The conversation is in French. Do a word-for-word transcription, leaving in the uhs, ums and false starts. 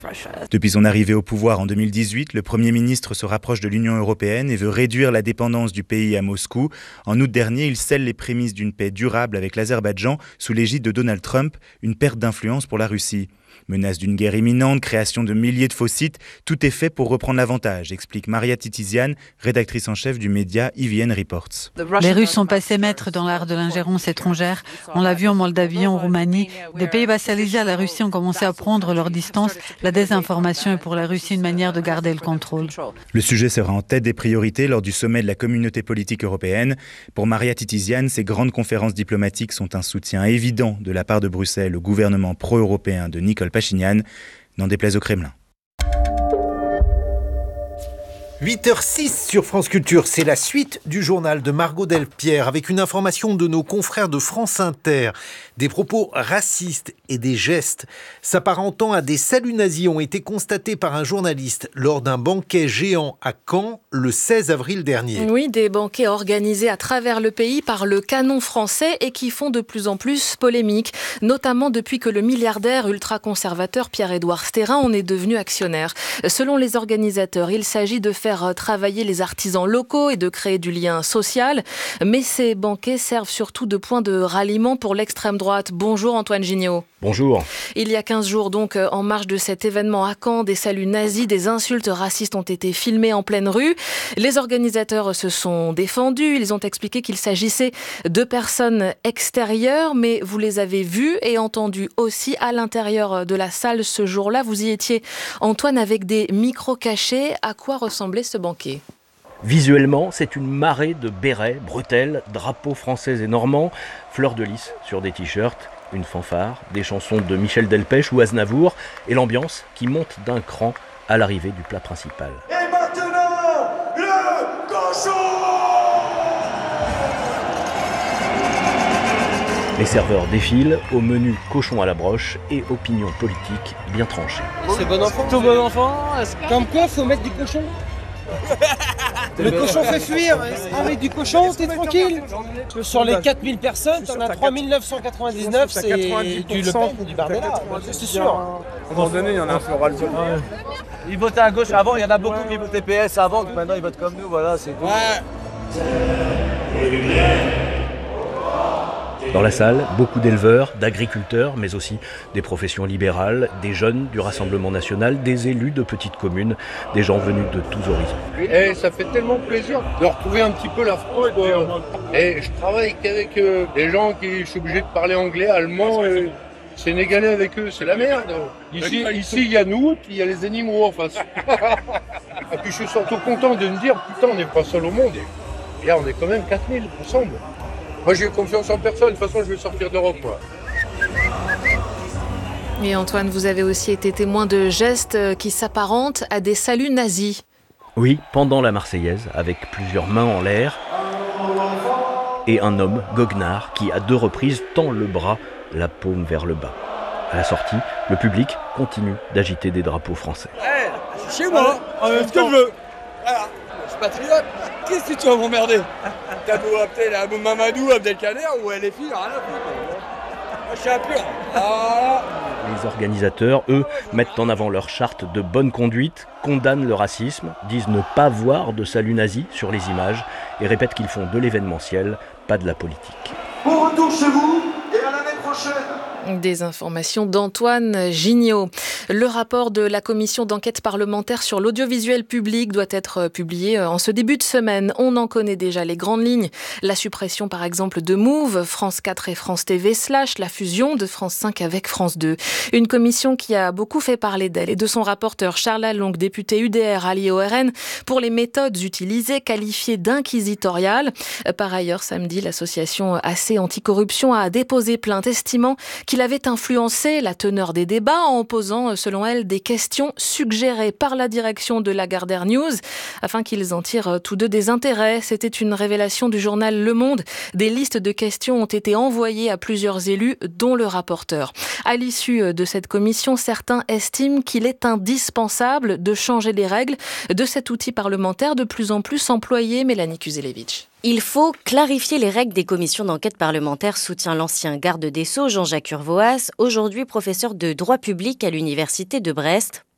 Depuis son arrivée au pouvoir en deux mille dix-huit, le Premier ministre se rapproche de l'Union européenne et veut réduire la dépendance du pays à Moscou. En août dernier, il scelle les prémices d'une paix durable avec l'Azerbaïdjan sous l'égide de Donald Trump, une perte d'influence pour la Russie. Menace d'une guerre imminente, création de milliers de faux sites, tout est fait pour reprendre l'avantage, explique Maria Titizian, rédactrice en chef du média E V N Reports. Les Russes sont passés maîtres dans l'art de l'ingérence étrangère. On l'a vu en Moldavie, en Roumanie. Des pays vassalisés à la Russie ont commencé à prendre leur distance. La désinformation est pour la Russie une manière de garder le contrôle. Le sujet sera en tête des priorités lors du sommet de la communauté politique européenne. Pour Maria Titizian, ces grandes conférences diplomatiques sont un soutien évident de la part de Bruxelles au gouvernement pro-européen de Nicole Pachinian, n'en déplaise au Kremlin. huit heures six sur France Culture, c'est la suite du journal de Margot Delpierre avec une information de nos confrères de France Inter. Des propos racistes et des gestes s'apparentant à des saluts nazis ont été constatés par un journaliste lors d'un banquet géant à Caen le seize avril dernier. Oui, des banquets organisés à travers le pays par le canon français et qui font de plus en plus polémique, notamment depuis que le milliardaire ultra-conservateur Pierre-Édouard Stérin en est devenu actionnaire. Selon les organisateurs, il s'agit de faire travailler les artisans locaux et de créer du lien social. Mais ces banquets servent surtout de point de ralliement pour l'extrême droite. Bonjour Antoine Gignot. Bonjour. Il y a quinze jours donc, en marge de cet événement à Caen, des saluts nazis, des insultes racistes ont été filmés en pleine rue. Les organisateurs se sont défendus. Ils ont expliqué qu'il s'agissait de personnes extérieures, mais vous les avez vus et entendus aussi à l'intérieur de la salle ce jour-là. Vous y étiez, Antoine, avec des micros cachés. À quoi ressemblait ce banquet ? Visuellement, c'est une marée de bérets, bretelles, drapeaux français et normands, fleurs de lys sur des t-shirts, une fanfare, des chansons de Michel Delpech ou Aznavour et l'ambiance qui monte d'un cran à l'arrivée du plat principal. Et maintenant, le cochon! Les serveurs défilent au menu cochon à la broche et opinion politique bien tranchée. C'est bon enfant, tout bon enfant. Comme quoi, faut mettre du cochon. Le cochon fait fuir. Avec du cochon, t'es tranquille. Sur les quatre mille personnes, t'en as trois mille neuf cent quatre-vingt-dix-neuf, c'est du Le Pen, du Bardella, c'est sûr. À un moment donné, il y en a un peu ras-le-bol. Ils votaient à gauche avant, il y en a beaucoup qui votaient P S avant, donc maintenant ils votent comme nous, voilà, c'est tout. Dans la salle, beaucoup d'éleveurs, d'agriculteurs, mais aussi des professions libérales, des jeunes du Rassemblement national, des élus de petites communes, des gens venus de tous horizons. Et ça fait tellement plaisir de retrouver un petit peu la France. Et je travaille qu'avec euh, des gens qui je suis obligé de parler anglais, allemand, et sénégalais avec eux, c'est la merde. Ici, ici, il y a nous, puis il y a les animaux en face. Et puis je suis surtout content de me dire, putain, on n'est pas seul au monde. Et là, on est quand même quatre mille ensemble. Moi, j'ai confiance en personne. De toute façon, je vais sortir d'Europe, moi. Et Antoine, vous avez aussi été témoin de gestes qui s'apparentent à des saluts nazis. Oui, pendant la Marseillaise, avec plusieurs mains en l'air, et un homme, goguenard, qui à deux reprises tend le bras, la paume vers le bas. À la sortie, le public continue d'agiter des drapeaux français. Hey, chez moi, en même temps. Ce que je veux. Voilà, je suis patriote. Qu'est-ce que tu vas m'emmerder? T'as beau appeler la Mamadou, Abdelkader ou L F I, rien à foutre. Moi, je suis un pur. Ah. Les organisateurs, eux, mettent en avant leur charte de bonne conduite, condamnent le racisme, disent ne pas voir de salut nazi sur les images et répètent qu'ils font de l'événementiel, pas de la politique. Bon retour chez vous et à l'année prochaine. Des informations d'Antoine Gignot. Le rapport de la commission d'enquête parlementaire sur l'audiovisuel public doit être publié en ce début de semaine. On en connaît déjà les grandes lignes. La suppression par exemple de Move, France quatre et France T V slash la fusion de France cinq avec France deux. Une commission qui a beaucoup fait parler d'elle et de son rapporteur Charles Lalonde, député U D R allié au R N, pour les méthodes utilisées qualifiées d'inquisitoriales. Par ailleurs, samedi, l'association A C Anticorruption a déposé plainte estimant qu'il avait influencé la teneur des débats en posant, selon elle, des questions suggérées par la direction de Lagardère News afin qu'ils en tirent tous deux des intérêts. C'était une révélation du journal Le Monde. Des listes de questions ont été envoyées à plusieurs élus, dont le rapporteur. À l'issue de cette commission, certains estiment qu'il est indispensable de changer les règles de cet outil parlementaire de plus en plus employé. Mélanie Kuzelevitch. Il faut clarifier les règles des commissions d'enquête parlementaire, soutient l'ancien garde des Sceaux Jean-Jacques Urvoas, aujourd'hui professeur de droit public à l'université de Brest.